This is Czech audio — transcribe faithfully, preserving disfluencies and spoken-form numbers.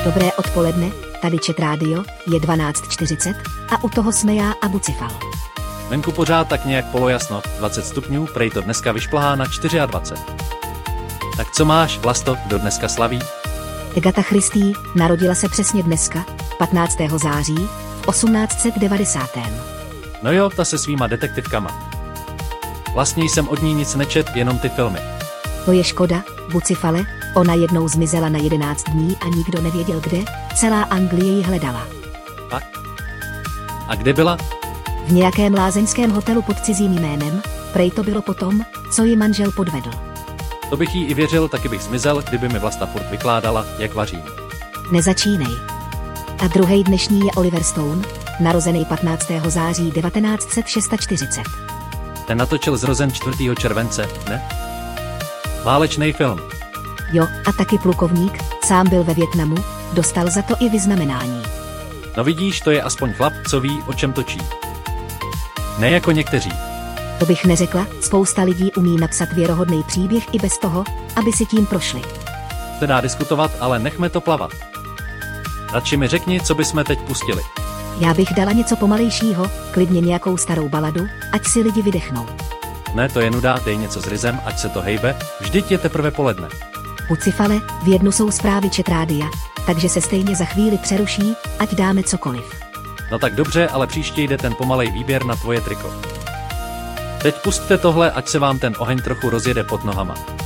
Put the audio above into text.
Dobré odpoledne, tady Chat Radio, je dvanáct čtyřicet a u toho jsme já a Bucifal. Venku pořád tak nějak polojasno, dvacet stupňů, prej to dneska vyšplhá na dvacet čtyři. Tak co máš, Vlasto, kdo dneska slaví? Agatha Christie narodila se přesně dneska, patnáctého září, v osmnáct set devadesát. No jo, ta se svýma detektivkama. Vlastně jsem od ní nic nečet, jenom ty filmy. To je škoda, Bucifale, ona jednou zmizela na jedenáct dní a nikdo nevěděl kde, celá Anglie ji hledala. A? A kde byla? V nějakém lázeňském hotelu pod cizím jménem, prej to bylo potom, co ji manžel podvedl. To bych jí i věřil, taky bych zmizel, kdyby mi Vlasta furt vykládala, jak vařím. Nezačínej. A druhý dnešní je Oliver Stone, narozený patnáctého září devatenáct set čtyřicet šest. Ten natočil Zrozen čtvrtého července, ne? Válečný film. Jo, a taky plukovník, sám byl ve Vietnamu, dostal za to i vyznamenání. No vidíš, to je aspoň chlap, co ví, o čem točí. Ne jako někteří. To bych neřekla, spousta lidí umí napsat věrohodný příběh i bez toho, aby si tím prošli. Se dá diskutovat, ale nechme to plavat. Radši mi řekni, co bychom teď pustili. Já bych dala něco pomalejšího, klidně nějakou starou baladu, ať si lidi vydechnou. Ne, to je nuda, dej něco s ryzem, ať se to hejbe, vždyť je teprve poledne. Bucifale, v jednu jsou zprávy Chat Rádia, takže se stejně za chvíli přeruší, ať dáme cokoliv. No tak dobře, ale příště jde ten pomalej výběr na tvoje triko. Teď pusťte tohle, ať se vám ten oheň trochu rozjede pod nohama.